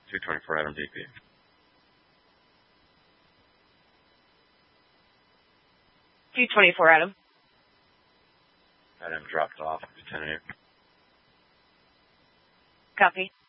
224 Adam DP. Adam. Adam dropped off. Lieutenant. Copy.